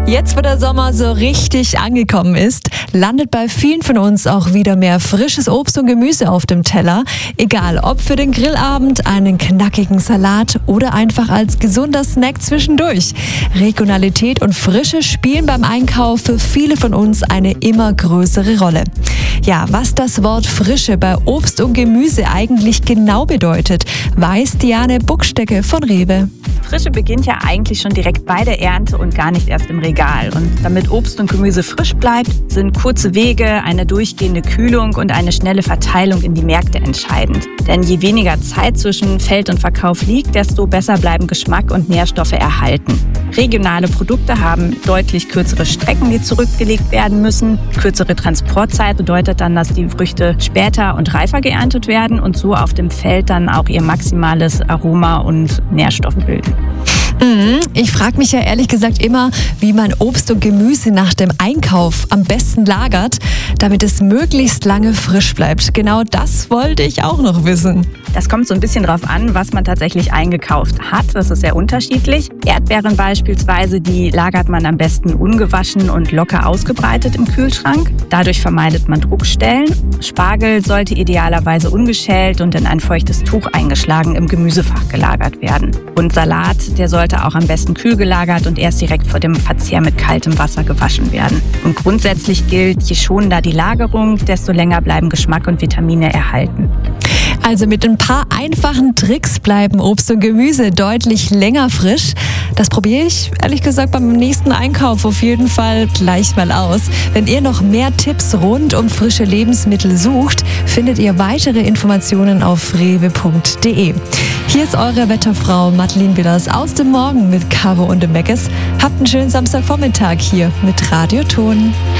Jetzt, wo der Sommer so richtig angekommen ist, landet bei vielen von uns auch wieder mehr frisches Obst und Gemüse auf dem Teller. Egal, ob für den Grillabend, einen knackigen Salat oder einfach als gesunder Snack zwischendurch. Regionalität und Frische spielen beim Einkauf für viele von uns eine immer größere Rolle. Ja, was das Wort Frische bei Obst und Gemüse eigentlich genau bedeutet, weiß Diane Buckstecke von Rewe. Frische beginnt ja eigentlich schon direkt bei der Ernte und gar nicht erst im Regal. Und damit Obst und Gemüse frisch bleibt, sind kurze Wege, eine durchgehende Kühlung und eine schnelle Verteilung in die Märkte entscheidend. Denn je weniger Zeit zwischen Feld und Verkauf liegt, desto besser bleiben Geschmack und Nährstoffe erhalten. Regionale Produkte haben deutlich kürzere Strecken, die zurückgelegt werden müssen. Kürzere Transportzeit bedeutet dann, dass die Früchte später und reifer geerntet werden und so auf dem Feld dann auch ihr maximales Aroma und Nährstoffe bilden. Ich frage mich ja ehrlich gesagt immer, wie man Obst und Gemüse nach dem Einkauf am besten lagert, damit es möglichst lange frisch bleibt. Genau das wollte ich auch noch wissen. Das kommt so ein bisschen drauf an, was man tatsächlich eingekauft hat. Das ist sehr unterschiedlich. Erdbeeren beispielsweise, die lagert man am besten ungewaschen und locker ausgebreitet im Kühlschrank. Dadurch vermeidet man Druckstellen. Spargel sollte idealerweise ungeschält und in ein feuchtes Tuch eingeschlagen im Gemüsefach gelagert werden. Und Salat, der sollte auch am besten kühl gelagert und erst direkt vor dem Verzehr mit kaltem Wasser gewaschen werden. Und grundsätzlich gilt, je schonender die Lagerung, desto länger bleiben Geschmack und Vitamine erhalten. Also mit ein paar einfachen Tricks bleiben Obst und Gemüse deutlich länger frisch. Das probiere ich, ehrlich gesagt, beim nächsten Einkauf auf jeden Fall gleich mal aus. Wenn ihr noch mehr Tipps rund um frische Lebensmittel sucht, findet ihr weitere Informationen auf rewe.de. Hier ist eure Wetterfrau Madeleine Willers aus dem Morgen mit Caro und dem Meckes. Habt einen schönen Samstagvormittag hier mit Radio Ton.